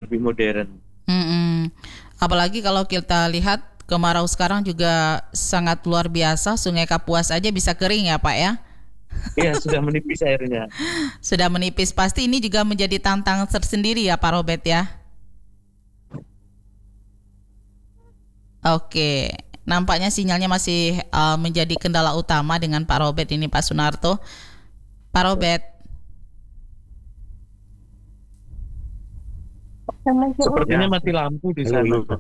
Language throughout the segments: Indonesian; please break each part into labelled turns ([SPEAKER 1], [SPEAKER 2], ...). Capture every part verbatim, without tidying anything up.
[SPEAKER 1] lebih modern.
[SPEAKER 2] Mm-mm. Apalagi kalau kita lihat kemarau sekarang juga sangat luar biasa. Sungai Kapuas aja bisa kering ya Pak ya.
[SPEAKER 1] Iya, sudah menipis airnya.
[SPEAKER 2] Sudah menipis. Pasti ini juga menjadi tantangan tersendiri ya Pak Robert ya. Oke, nampaknya sinyalnya masih uh, menjadi kendala utama dengan Pak Robert ini Pak Sunarto. Pak Robert.
[SPEAKER 1] Sepertinya
[SPEAKER 3] Ya.
[SPEAKER 1] mati lampu di
[SPEAKER 3] Halo,
[SPEAKER 1] sana.
[SPEAKER 3] halo.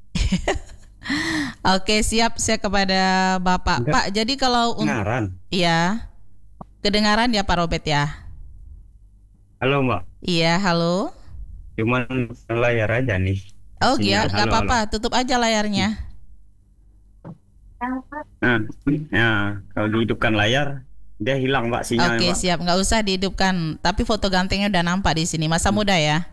[SPEAKER 2] Oke, siap saya kepada Bapak.
[SPEAKER 3] Enggak.
[SPEAKER 2] Pak, jadi kalau un-
[SPEAKER 3] Kedengaran.
[SPEAKER 2] iya, kedengaran ya Pak Robert ya.
[SPEAKER 3] Halo Mbak,
[SPEAKER 2] Iya, halo.
[SPEAKER 3] cuman layar aja nih.
[SPEAKER 2] Oh iya,
[SPEAKER 3] Sinyal.
[SPEAKER 2] nggak
[SPEAKER 3] Halo,
[SPEAKER 2] apa-apa, tutup aja layarnya.
[SPEAKER 3] Nah, ya, kalau dihidupkan layar, dia hilang Mbak sinyalnya
[SPEAKER 2] Oke,
[SPEAKER 3] Mbak.
[SPEAKER 2] siap, nggak usah dihidupkan. Tapi foto gantengnya udah nampak di sini. Masa muda ya.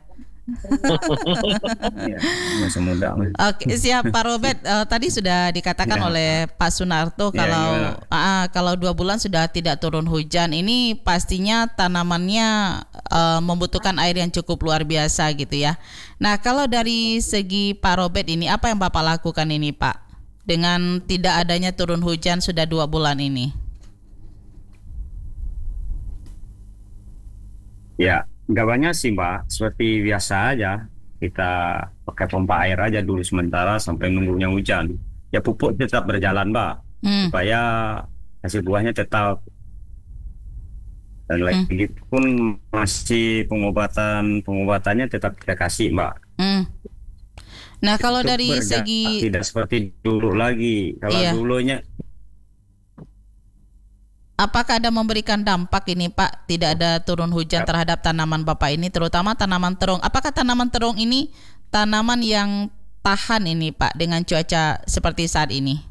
[SPEAKER 3] Ya, masa muda.
[SPEAKER 2] Oke, siap Pak Robert. Eh, tadi sudah dikatakan
[SPEAKER 3] Ya.
[SPEAKER 2] oleh Pak Sunarto
[SPEAKER 3] Ya,
[SPEAKER 2] kalau
[SPEAKER 3] gimana?
[SPEAKER 2] ah, kalau dua bulan sudah tidak turun hujan. Ini pastinya tanamannya eh, membutuhkan air yang cukup luar biasa gitu ya. Nah, kalau dari segi Pak Robert ini apa yang Bapak lakukan ini Pak? Dengan tidak adanya turun hujan sudah dua bulan ini.
[SPEAKER 3] Ya, nggak banyak sih Mbak, seperti biasa aja. Kita pakai pompa air aja dulu sementara sampai nunggunya hujan. Ya pupuk tetap berjalan Mbak,
[SPEAKER 2] Hmm.
[SPEAKER 3] supaya hasil buahnya tetap. Dan
[SPEAKER 2] Hmm.
[SPEAKER 3] lagi pun masih pengobatan pengobatannya tetap kita kasih Mbak.
[SPEAKER 2] Hmm. Nah, kalau
[SPEAKER 3] Itu
[SPEAKER 2] dari
[SPEAKER 3] berja-
[SPEAKER 2] segi
[SPEAKER 3] tidak seperti dulu lagi. Kalau
[SPEAKER 2] Iya.
[SPEAKER 3] dulunya
[SPEAKER 2] apakah ada memberikan dampak ini Pak, tidak ada turun hujan terhadap tanaman Bapak ini, terutama tanaman terung. Apakah tanaman terung ini tanaman yang tahan ini Pak dengan cuaca seperti saat ini?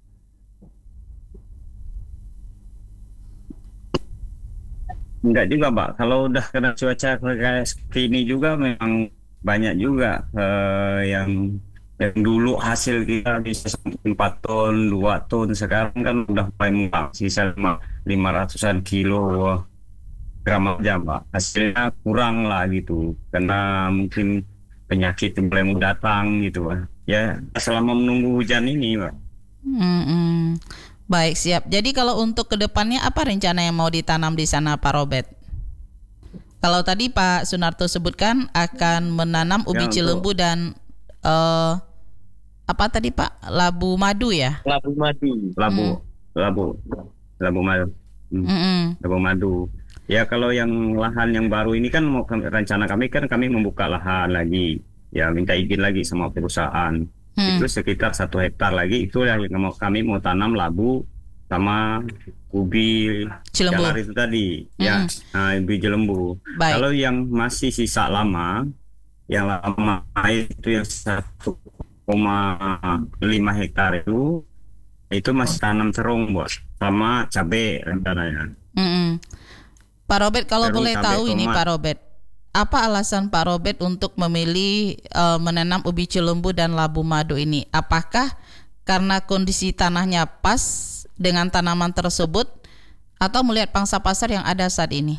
[SPEAKER 3] enggak juga Mbak. Kalau udah kena cuaca kayak seperti ini juga memang banyak juga eh, yang yang dulu hasil kita bisa sampai empat ton, dua ton, sekarang kan udah mulai murah, sisa lima ratusan kilo wah, gram aja Mbak. Hasilnya kurang lah gitu, karena mungkin penyakit yang mulai mau datang gitu Mbak. Ya selama menunggu hujan ini Mbak.
[SPEAKER 2] Hmm, baik, siap. Jadi kalau untuk kedepannya apa rencana yang mau ditanam di sana Pak Robert? Kalau tadi Pak Sunarto sebutkan akan menanam ubi
[SPEAKER 3] Ya, untuk-
[SPEAKER 2] cilembu dan eh, apa tadi Pak? Labu madu ya?
[SPEAKER 1] Labu madu.
[SPEAKER 3] Labu, labu, labu madu. Hmm.
[SPEAKER 2] Mm-mm.
[SPEAKER 3] Labu madu. Ya kalau yang lahan yang baru ini kan mau rencana kami kan kami membuka lahan lagi, ya minta izin lagi sama perusahaan.
[SPEAKER 2] Hmm.
[SPEAKER 3] Itu sekitar satu hektar lagi itu yang mau kami mau tanam labu sama ubi
[SPEAKER 2] Cilembu.
[SPEAKER 3] jalar itu tadi, ya, nah, ubi jelembu.
[SPEAKER 2] Baik.
[SPEAKER 3] Kalau yang masih sisa lama, yang lama itu yang satu koma lima hektar itu itu masih tanam terung bos sama cabai rencananya.
[SPEAKER 2] Mm-mm. Pak Robert, kalau
[SPEAKER 3] Terung,
[SPEAKER 2] boleh
[SPEAKER 3] cabai,
[SPEAKER 2] tahu ini
[SPEAKER 3] tomat.
[SPEAKER 2] Pak Robert, apa alasan Pak Robert untuk memilih eh, menanam ubi cilembu dan labu madu ini? Apakah karena kondisi tanahnya pas dengan tanaman tersebut atau melihat pangsa pasar yang ada saat ini?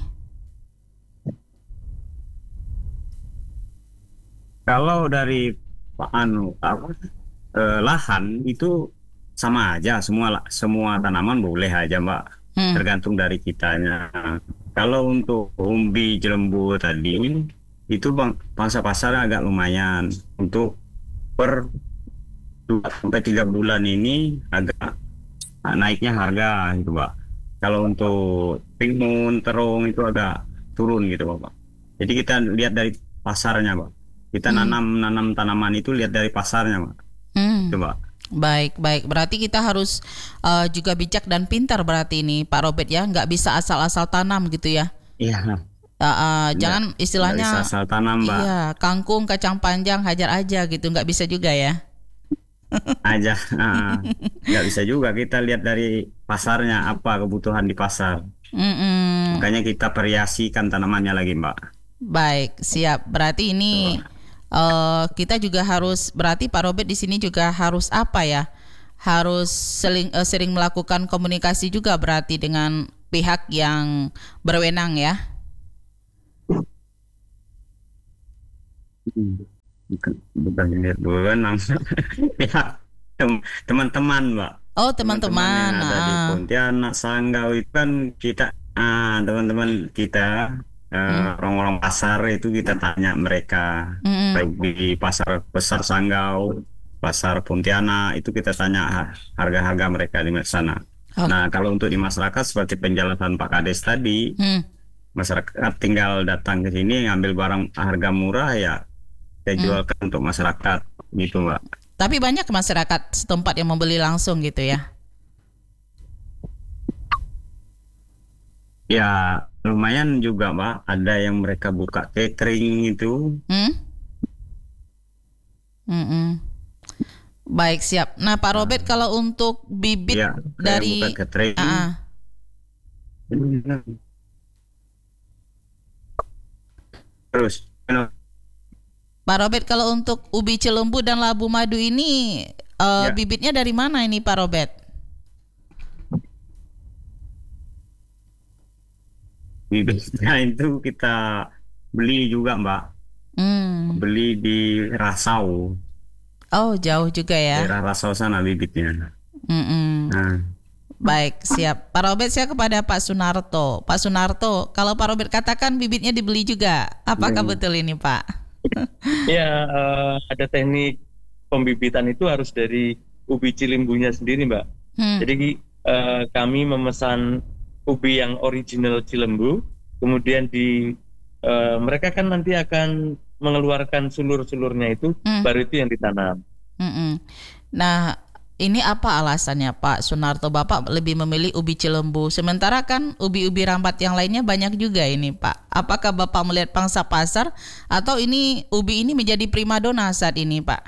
[SPEAKER 3] Kalau dari Pak anu apa eh, lahan itu sama aja semua la- semua tanaman boleh aja Mbak,
[SPEAKER 2] Hmm.
[SPEAKER 3] tergantung dari kitanya. Kalau untuk umbi jelembu tadi itu bang pangsa pasarnya agak lumayan untuk per dua sampai tiga bulan ini agak naiknya harga gitu Mbak. Kalau untuk timun terung itu agak turun gitu Pak. Jadi kita lihat dari pasarnya Mbak. Kita
[SPEAKER 2] Hmm.
[SPEAKER 3] nanam nanam tanaman itu lihat dari pasarnya Mbak.
[SPEAKER 2] Hmm.
[SPEAKER 3] Coba.
[SPEAKER 2] Baik, baik. Berarti kita harus eh, juga bijak dan pintar berarti ini Pak Robert ya, nggak bisa asal-asal tanam gitu ya.
[SPEAKER 3] Iya.
[SPEAKER 2] Eh, eh, jangan
[SPEAKER 3] Nggak
[SPEAKER 2] istilahnya
[SPEAKER 3] bisa asal tanam Mbak.
[SPEAKER 2] iya, kangkung, kacang panjang, hajar aja gitu, nggak bisa juga ya.
[SPEAKER 3] Aja. Ah, nggak bisa juga kita lihat dari pasarnya apa kebutuhan di pasar.
[SPEAKER 2] Mm-mm.
[SPEAKER 3] Makanya kita variasikan tanamannya lagi Mbak.
[SPEAKER 2] Baik, siap. Berarti ini eh, kita juga harus, berarti Pak Robert di sini juga harus apa ya? Harus sering eh, sering melakukan komunikasi juga berarti dengan pihak yang berwenang ya.
[SPEAKER 3] bukan bukan sindir bewenang. Ya, tem- teman-teman, Mbak.
[SPEAKER 2] Oh,
[SPEAKER 3] Teman-teman
[SPEAKER 2] teman-teman.
[SPEAKER 3] yang ada di
[SPEAKER 2] Ah.
[SPEAKER 3] Pontianak, Sanggau itu kan kita, ah, teman-teman kita, eh,
[SPEAKER 2] Hmm.
[SPEAKER 3] orang-orang pasar itu kita tanya mereka,
[SPEAKER 2] Mm-mm.
[SPEAKER 3] baik di pasar besar Sanggau, pasar Pontianak itu kita tanya ha- harga-harga mereka di sana.
[SPEAKER 2] Oh.
[SPEAKER 3] Nah, kalau untuk di masyarakat seperti penjelasan Pak Kades tadi,
[SPEAKER 2] Hmm.
[SPEAKER 3] masyarakat tinggal datang ke sini ngambil barang harga murah ya kita
[SPEAKER 2] Hmm.
[SPEAKER 3] jualkan untuk masyarakat gitu, Mbak.
[SPEAKER 2] Tapi banyak masyarakat setempat yang membeli langsung gitu ya.
[SPEAKER 3] Ya lumayan juga, Mbak. Ada yang mereka buka catering itu.
[SPEAKER 2] Hmm? Mm-mm. Baik, siap. Nah, Pak Robert, kalau untuk bibit
[SPEAKER 3] Ya, kayak
[SPEAKER 2] dari
[SPEAKER 3] buka catering.
[SPEAKER 2] Ah,
[SPEAKER 3] Terus
[SPEAKER 2] Pak Robert, kalau untuk ubi Cilembu dan labu madu ini eh,
[SPEAKER 3] Ya.
[SPEAKER 2] bibitnya dari mana ini, Pak Robert?
[SPEAKER 3] bibitnya itu kita beli juga, Mbak.
[SPEAKER 2] Hmm.
[SPEAKER 3] Beli di Rasau,
[SPEAKER 2] Oh, jauh juga ya.
[SPEAKER 3] daerah Rasau sana bibitnya.
[SPEAKER 2] Mm-mm.
[SPEAKER 3] Nah,
[SPEAKER 2] Baik, siap. Pak Robert, saya kepada Pak Sunarto. Pak Sunarto, kalau Pak Robert katakan bibitnya dibeli juga, apakah
[SPEAKER 3] Hmm.
[SPEAKER 2] betul ini, Pak?
[SPEAKER 1] Ya, eh, ada teknik pembibitan itu harus dari ubi Cilembunya sendiri, Mbak.
[SPEAKER 2] Hmm.
[SPEAKER 1] Jadi eh, kami memesan ubi yang original Cilembu, kemudian di eh, mereka kan nanti akan mengeluarkan sulur-sulurnya itu,
[SPEAKER 2] Hmm.
[SPEAKER 1] baru itu yang ditanam.
[SPEAKER 2] Mm-mm. Nah, ini apa alasannya, Pak Sunarto? Bapak lebih memilih ubi Cilembu, sementara kan ubi-ubi rambat yang lainnya banyak juga ini, Pak. Apakah Bapak melihat pangsa pasar atau ini ubi ini menjadi primadona saat ini, Pak?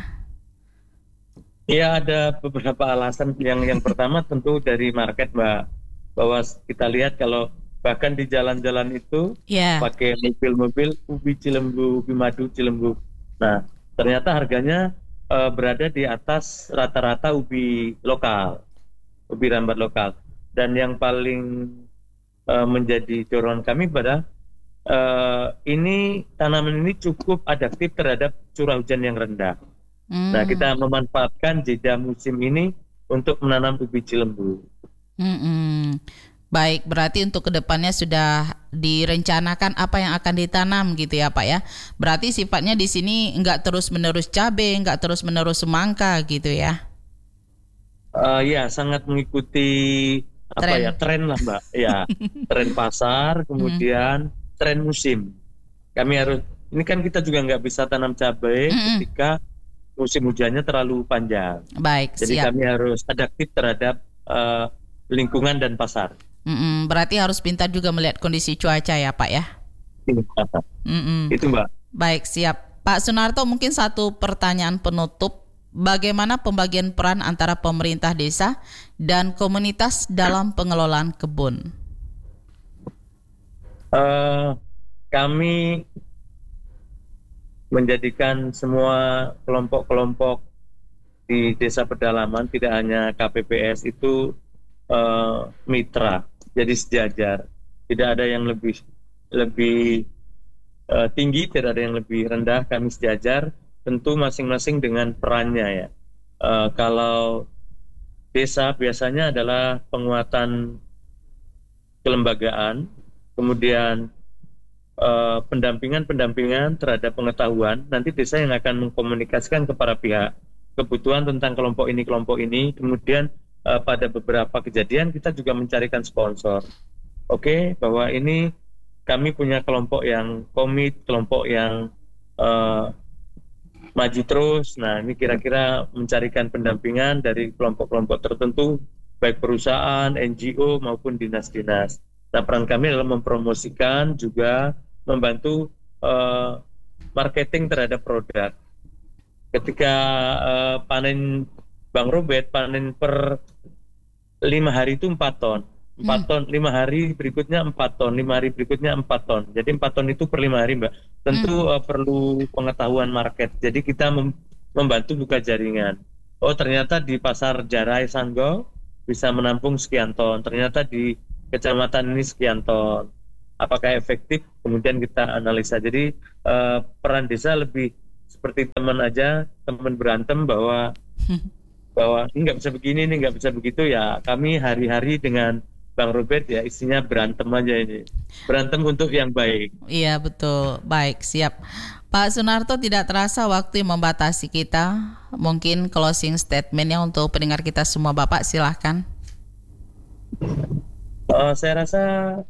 [SPEAKER 1] Ya, ada beberapa alasan. Yang yang pertama tentu dari market, Mbak, bahwa kita lihat kalau bahkan di jalan-jalan itu
[SPEAKER 2] Ya.
[SPEAKER 1] pakai mobil-mobil ubi Cilembu, ubi madu Cilembu. Nah, ternyata harganya eh, berada di atas rata-rata ubi lokal, ubi rambat lokal. Dan yang paling eh, menjadi dorongan kami pada eh, ini tanaman ini cukup adaptif terhadap curah hujan yang rendah.
[SPEAKER 2] Hmm.
[SPEAKER 1] Nah, kita memanfaatkan jeda musim ini untuk menanam ubi Cilembu.
[SPEAKER 2] Mm-mm. Baik, berarti untuk kedepannya sudah direncanakan apa yang akan ditanam gitu ya, Pak ya. Berarti sifatnya di sini nggak terus-menerus cabai, nggak terus-menerus semangka gitu ya.
[SPEAKER 1] Eh, ya, sangat mengikuti apa
[SPEAKER 2] Tren.
[SPEAKER 1] ya tren lah, Mbak. Ya, tren pasar, kemudian tren musim. Kami harus ini kan kita juga nggak bisa tanam cabai
[SPEAKER 2] Mm-mm.
[SPEAKER 1] ketika musim hujannya terlalu panjang.
[SPEAKER 2] Baik,
[SPEAKER 1] Jadi
[SPEAKER 2] siap.
[SPEAKER 1] kami harus adaptif terhadap eh, lingkungan dan pasar.
[SPEAKER 2] Mm-mm. Berarti harus pintar juga melihat kondisi cuaca ya, Pak ya. Mm-mm.
[SPEAKER 1] Itu, Mbak.
[SPEAKER 2] Baik, siap. Pak Sunarto, mungkin satu pertanyaan penutup. Bagaimana pembagian peran antara pemerintah desa dan komunitas dalam pengelolaan kebun?
[SPEAKER 1] Eh, kami menjadikan semua kelompok-kelompok di desa pedalaman, tidak hanya K P P S, itu eh, mitra, jadi sejajar. Tidak ada yang lebih lebih eh, tinggi, tidak ada yang lebih rendah. Kami sejajar, tentu masing-masing dengan perannya ya. Eh, kalau desa biasanya adalah penguatan kelembagaan, kemudian eh, pendampingan-pendampingan terhadap pengetahuan. Nanti desa yang akan mengkomunikasikan kepada pihak kebutuhan tentang kelompok ini, kelompok ini. Kemudian eh, pada beberapa kejadian kita juga mencarikan sponsor. Oke, bahwa ini kami punya kelompok yang komit, kelompok yang eh, maju terus. Nah, ini kira-kira mencarikan pendampingan dari kelompok-kelompok tertentu, baik perusahaan, N G O maupun dinas-dinas. Nah, peran kami adalah mempromosikan, juga membantu eh, marketing terhadap produk. Ketika eh, panen Bang Robert, panen per lima hari itu empat ton. empat ton, lima hari berikutnya empat ton, lima hari berikutnya empat ton. Jadi empat ton itu per lima hari, Mbak. Tentu eh, perlu pengetahuan market. Jadi kita mem- membantu buka jaringan. Oh, ternyata di pasar Jarai Sanggau bisa menampung sekian ton. Ternyata di kecamatan ini sekian ton. Apakah efektif? Kemudian kita analisa. Jadi eh, peran desa lebih seperti teman aja, teman berantem bahwa bahwa ini nggak bisa begini, ini nggak bisa begitu, ya kami hari-hari dengan Bang Robert ya isinya berantem aja ini. Berantem untuk yang baik.
[SPEAKER 2] Iya betul, baik, siap. Pak Sunarto, tidak terasa waktu yang membatasi kita. Mungkin closing statementnya untuk pendengar kita semua, Bapak silahkan.
[SPEAKER 1] Uh, saya rasa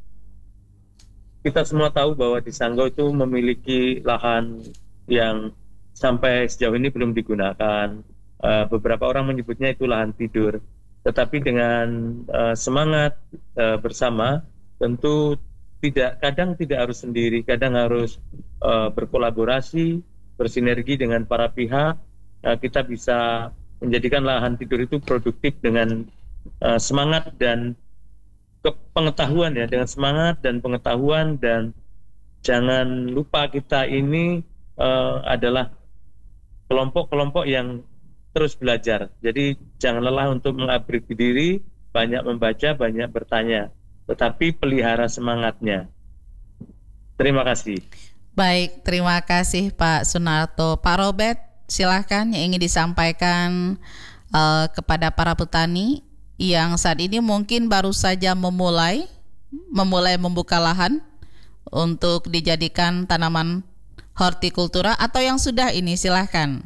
[SPEAKER 1] kita semua tahu bahwa di Sanggau itu memiliki lahan yang sampai sejauh ini belum digunakan. Uh, beberapa orang menyebutnya itu lahan tidur. Tetapi dengan uh, semangat uh, bersama, tentu tidak kadang tidak harus sendiri, kadang harus uh, berkolaborasi, bersinergi dengan para pihak. Uh, kita bisa menjadikan lahan tidur itu produktif dengan uh, semangat dan pengetahuan ya, dengan semangat dan pengetahuan, dan jangan lupa kita ini uh, adalah kelompok-kelompok yang terus belajar. Jadi jangan lelah untuk mengupgrade diri, banyak membaca, banyak bertanya, tetapi pelihara semangatnya. Terima kasih.
[SPEAKER 2] Baik, terima kasih Pak Sunarto. Pak Robert, silahkan yang ingin disampaikan uh, kepada para petani yang saat ini mungkin baru saja memulai memulai membuka lahan untuk dijadikan tanaman hortikultura, atau yang sudah ini, silahkan.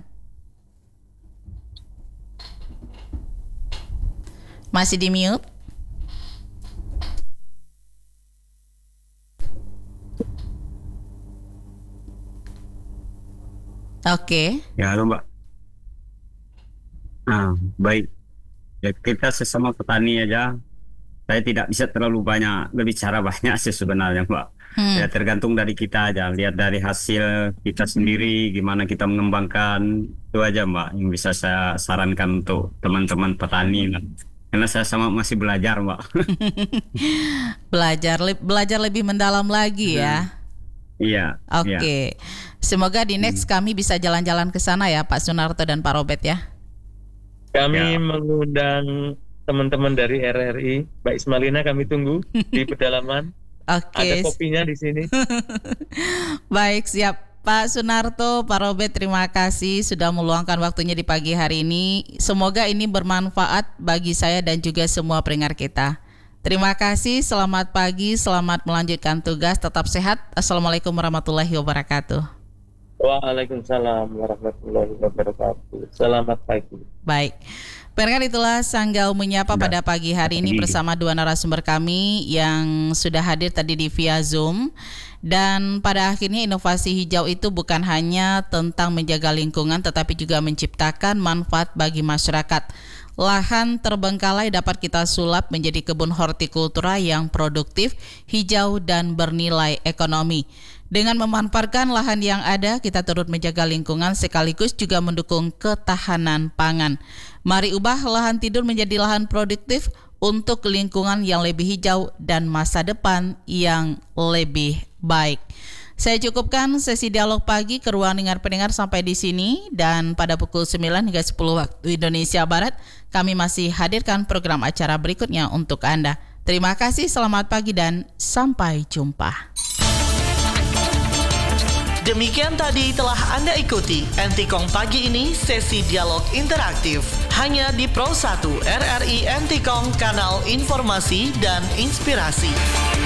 [SPEAKER 2] Masih di mute? Oke. Okay.
[SPEAKER 3] Ya, halo Mbak. Nah, baik. Ya, kita sesama petani aja. Saya tidak bisa terlalu banyak berbicara banyak sih sebenarnya, Mbak. Hmm. Ya, tergantung dari kita aja. Lihat dari hasil kita sendiri, gimana kita mengembangkan, itu aja Mbak yang bisa saya sarankan untuk teman-teman petani. Karena saya sama masih belajar, Mbak.
[SPEAKER 2] belajar le- belajar lebih mendalam lagi ya.
[SPEAKER 3] Hmm. Iya.
[SPEAKER 2] Oke. Okay. Iya. Semoga di next hmm. kami bisa jalan-jalan ke sana ya, Pak Sunarto dan Pak Robert ya.
[SPEAKER 1] Kami
[SPEAKER 3] ya.
[SPEAKER 1] mengundang teman-teman dari R R I, Mbak Ismalina kami tunggu di pedalaman. Oke. Okay. Ada kopinya di sini.
[SPEAKER 2] Baik, siap. Pak Sunarto, Pak Robert, terima kasih sudah meluangkan waktunya di pagi hari ini. Semoga ini bermanfaat bagi saya dan juga semua pendengar kita. Terima kasih, selamat pagi, selamat melanjutkan tugas, tetap sehat. Assalamualaikum warahmatullahi wabarakatuh.
[SPEAKER 1] Waalaikumsalam warahmatullahi wabarakatuh. Selamat pagi.
[SPEAKER 2] Baik. Pendengar, itulah Sanggau Menyapa pada pagi hari ini bersama dua narasumber kami yang sudah hadir tadi di via Zoom. Dan pada akhirnya inovasi hijau itu bukan hanya tentang menjaga lingkungan, tetapi juga menciptakan manfaat bagi masyarakat. Lahan terbengkalai dapat kita sulap menjadi kebun hortikultura yang produktif, hijau, dan bernilai ekonomi. Dengan memanfaatkan lahan yang ada, kita turut menjaga lingkungan sekaligus juga mendukung ketahanan pangan. Mari ubah lahan tidur menjadi lahan produktif untuk lingkungan yang lebih hijau dan masa depan yang lebih baik. Saya cukupkan sesi dialog pagi ke ruang dengar pendengar sampai di sini, dan pada pukul sembilan hingga sepuluh waktu Indonesia Barat kami masih hadirkan program acara berikutnya untuk Anda. Terima kasih, selamat pagi dan sampai jumpa.
[SPEAKER 4] Demikian tadi telah Anda ikuti Entikong pagi ini, sesi dialog interaktif hanya di Pro satu R R I Entikong, kanal informasi dan inspirasi.